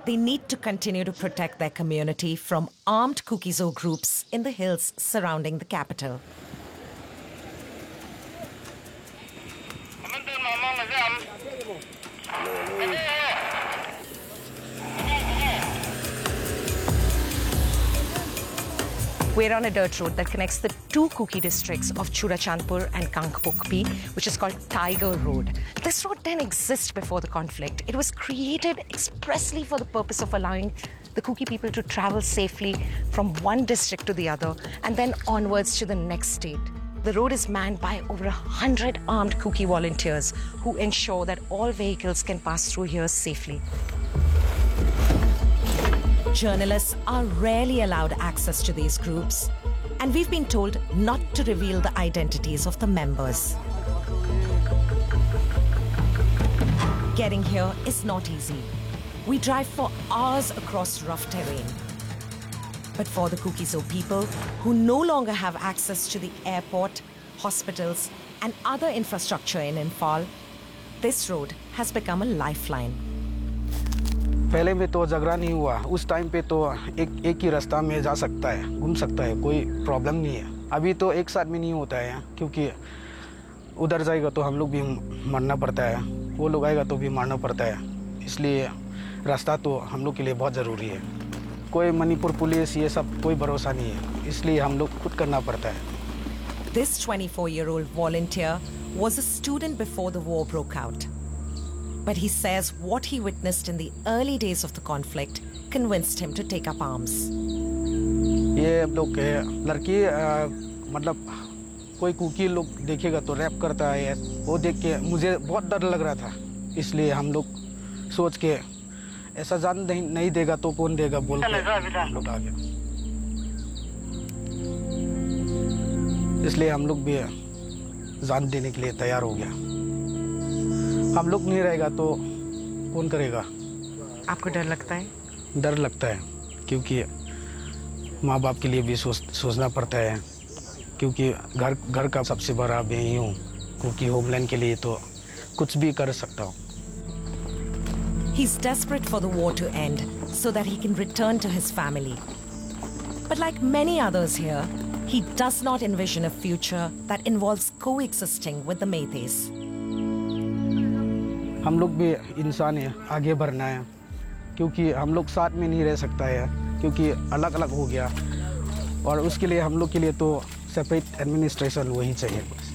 they need to continue to protect their community from armed Kuki-Zo groups in the hills surrounding the capital. We're on a dirt road that connects the two Kuki districts of Churachandpur and Kangpokpi, which is called Tiger Road. This road didn't exist before the conflict. It was created expressly for the purpose of allowing the Kuki people to travel safely from one district to the other and then onwards to the next state. The road is manned by over 100 armed Kuki volunteers who ensure that all vehicles can pass through here safely. Journalists are rarely allowed access to these groups, and we've been told not to reveal the identities of the members. Getting here is not easy. We drive for hours across rough terrain. But for the Kuki-Zo people who no longer have access to the airport, hospitals, and other infrastructure in Imphal, this road has become a lifeline. पहले में तो झगड़ा नहीं हुआ, उस time पे तो एक ही रास्ता में जा सकता है, घूम सकता है, कोई प्रॉब्लम नहीं है। अभी तो एक साथ में नहीं होता है, क्योंकि उधर जाएगा तो हम लोग भी मरना पड़ता है, वो लोग आएगा तो भी मारना पड़ता है, इसलिए रास्ता तो हम लोग के लिए बहुत ज़रूरी है। कोई मणिपुर पुलिस ये सब कोई भरोसा नहीं है, इसलिए हम लोग खुद करना पड़ता है। This 24-year-old volunteer was a student before the war broke out. But he says what he witnessed in the early days of the conflict convinced him to take up arms. ये लोग लड़की मतलब कोई कुकी लोग देखेगा तो rap करता है, वो देख के मुझे बहुत डर लग रहा था, इसलिए हम लोग सोच के ऐसा जान नहीं देगा तो कौन देगा बोल के हम लोग आ गए। इसलिए हम लोग भी जान देने के लिए तैयार हो गया। हम लोग नहीं रहेगा तो कौन करेगा? आपको डर लगता है? डर लगता है, क्योंकि माँ बाप के लिए भी सोचना पड़ता है, क्योंकि घर का सबसे बड़ा मैं ही हूँ, क्योंकि होमलैंड के लिए तो कुछ भी कर सकता हूँ। He's desperate for the war to end so that he can return to his family. But like many others here, he does not envision a future that involves coexisting with the Meiteis. हम लोग भी इंसान हैं, आगे बढ़ना है, क्योंकि हम लोग साथ में नहीं रह सकता है, क्योंकि अलग अलग हो गया, और उसके लिए हम लोग के लिए तो सेपरेट एडमिनिस्ट्रेशन वही चाहिए बस।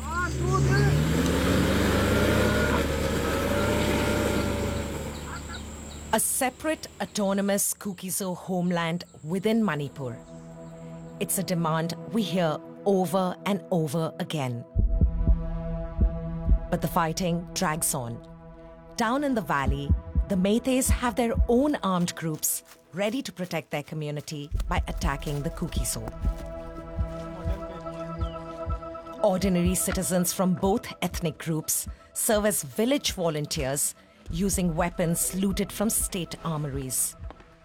A separate autonomous Kuki-Zo homeland within Manipur. It's a demand we hear over and over again. But the fighting drags on. Down in the valley, the Meiteis have their own armed groups ready to protect their community by attacking the Kuki-Zo. Ordinary citizens from both ethnic groups serve as village volunteers using weapons looted from state armories.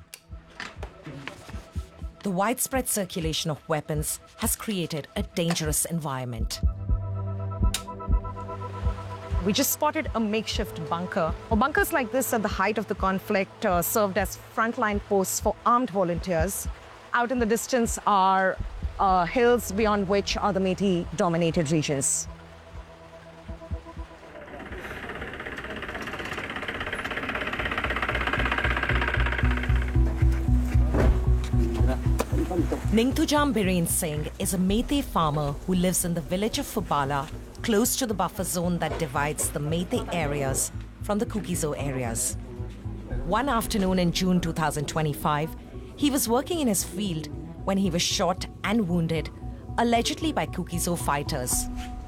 The widespread circulation of weapons has created a dangerous environment. We just spotted a makeshift bunker. Bunkers like this at the height of the conflict served as frontline posts for armed volunteers. Out in the distance are hills beyond which are the Meitei-dominated regions. Ningthujam Biren Singh is a Meitei farmer who lives in the village of Fubala, close to the buffer zone that divides the Meitei areas from the Kuki-Zo areas. One afternoon in June 2025, he was working in his field when he was shot and wounded, allegedly by Kuki-Zo fighters.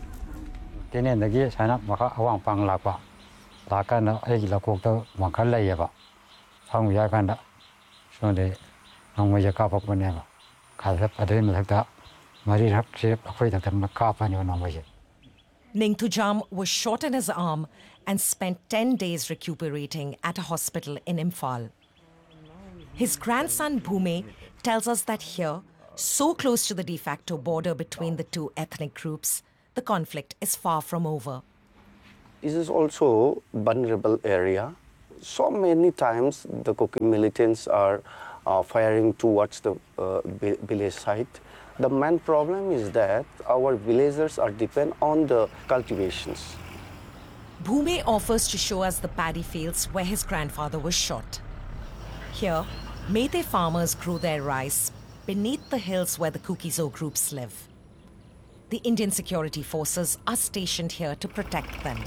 Ningthujam was shot in his arm and spent 10 days recuperating at a hospital in Imphal. His grandson Bhume tells us that here, so close to the de facto border between the two ethnic groups, the conflict is far from over. This is also a vulnerable area. So many times the Kuki militants are firing towards the village side. The main problem is that our villagers are depend on the cultivations. Bhume offers to show us the paddy fields where his grandfather was shot. Here, Meitei farmers grow their rice beneath the hills where the Kuki-Zo groups live. The Indian security forces are stationed here to protect them.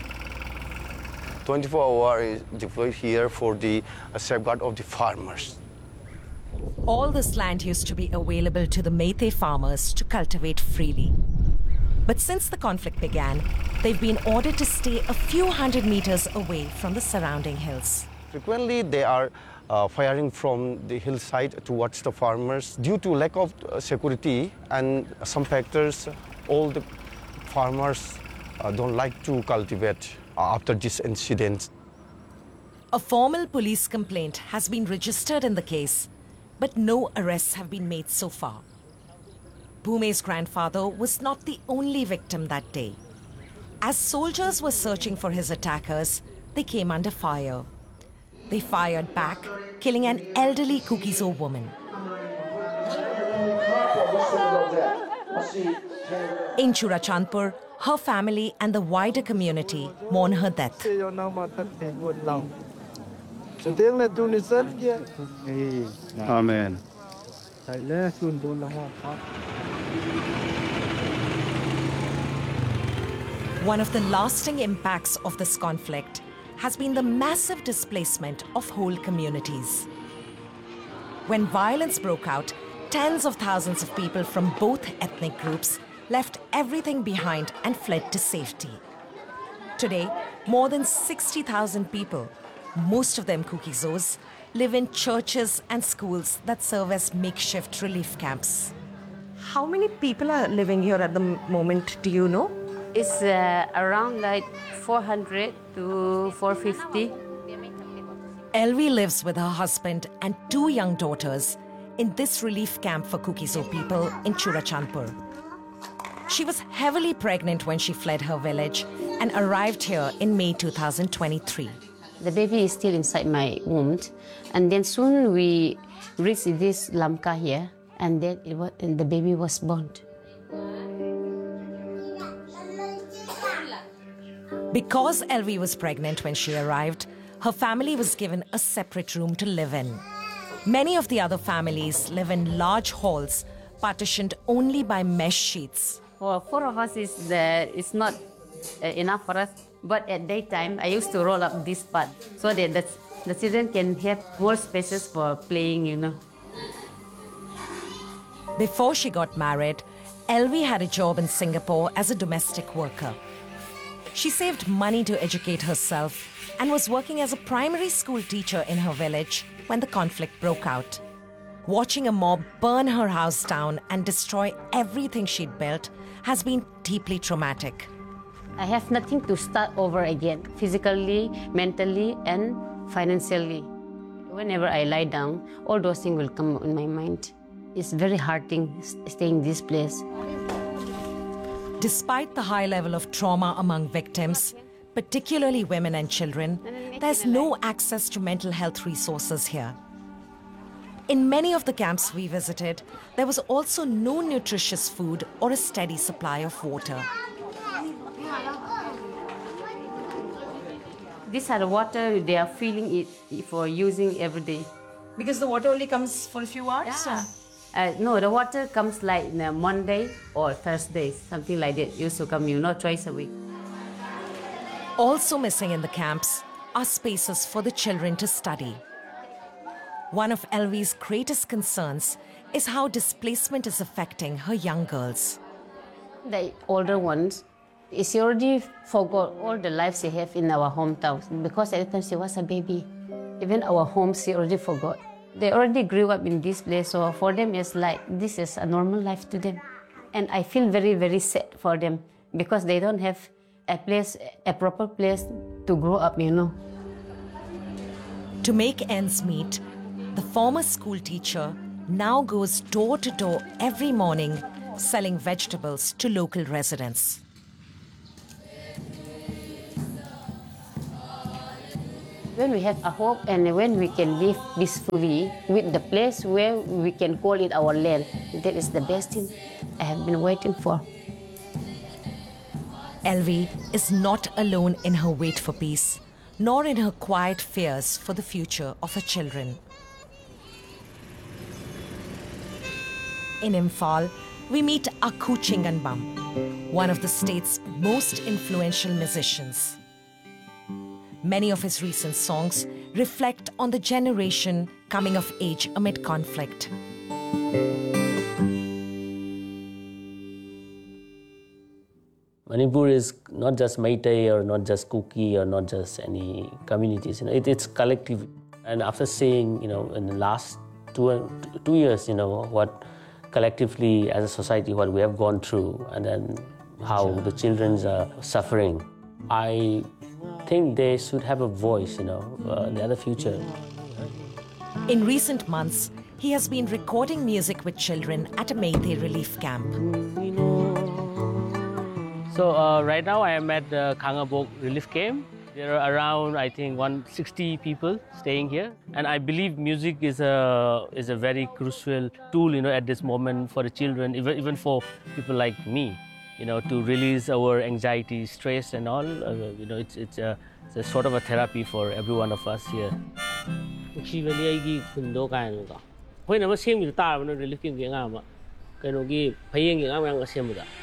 24 hours is deployed here for the safeguard of the farmers. All this land used to be available to the Meitei farmers to cultivate freely. But since the conflict began, they've been ordered to stay a few hundred meters away from the surrounding hills. Frequently, they are firing from the hillside towards the farmers. Due to lack of security and some factors, all the farmers don't like to cultivate after this incident. A formal police complaint has been registered in the case, but no arrests have been made so far. Bhume's grandfather was not the only victim that day. As soldiers were searching for his attackers, they came under fire. They fired back, killing an elderly Kuki-Zo woman. In Churachandpur, her family and the wider community mourn her death. Amen. One of the lasting impacts of this conflict has been the massive displacement of whole communities. When violence broke out, tens of thousands of people from both ethnic groups left everything behind and fled to safety. Today, more than 60,000 people, most of them Kuki-Zos, live in churches and schools that serve as makeshift relief camps. How many people are living here at the moment, do you know? It's around like 400 to 450. Elvi lives with her husband and 2 young daughters in this relief camp for Kuki-Zo people in Churachandpur. She was heavily pregnant when she fled her village and arrived here in May 2023. The baby is still inside my womb, and then soon we reached this Lamka here, and then the baby was born. Because Elvi was pregnant when she arrived, her family was given a separate room to live in. Many of the other families live in large halls, partitioned only by mesh sheets. For 4 of us, it's not enough for us. But at daytime, I used to roll up this part so that the children can have more spaces for playing, you know. Before she got married, Elvi had a job in Singapore as a domestic worker. She saved money to educate herself and was working as a primary school teacher in her village when the conflict broke out. Watching a mob burn her house down and destroy everything she'd built has been deeply traumatic. I have nothing to start over again, physically, mentally, and financially. Whenever I lie down, all those things will come in my mind. It's very hard thing staying in this place. Despite the high level of trauma among victims, particularly women and children, there's no access to mental health resources here. In many of the camps we visited, there was also no nutritious food or a steady supply of water. These are the water they are filling it for using every day. Because the water only comes for a few hours? Yeah. No, the water comes like Monday or Thursday, something like that. Used to come, twice a week. Also missing in the camps are spaces for the children to study. One of Elvi's greatest concerns is how displacement is affecting her young girls. The older ones, she already forgot all the life she have in our hometown because at the time she was a baby. Even our home, she already forgot. They already grew up in this place, so for them it's like this is a normal life to them. And I feel very, very sad for them because they don't have a proper place to grow up, To make ends meet, the former school teacher now goes door to door every morning selling vegetables to local residents. When we have a hope and when we can live peacefully with the place where we can call it our land, that is the best thing I have been waiting for. Elvie is not alone in her wait for peace, nor in her quiet fears for the future of her children. In Imphal, we meet Akhu Chinganbam, one of the state's most influential musicians. Many of his recent songs reflect on the generation coming of age amid conflict. Manipur is not just Meitei or not just Kuki or not just any communities. It's collective. And after seeing, in the last two years, what collectively as a society, what we have gone through, and then how the children are suffering, I think they should have a voice, in the future. In recent months, he has been recording music with children at a Meitei relief camp. So right now I am at the Kangabok relief camp. There are around, I think, 160 people staying here. And I believe music is a very crucial tool, at this moment for the children, even for people like me, to release our anxiety, stress and all. It's a sort of a therapy for every one of us here. relief camp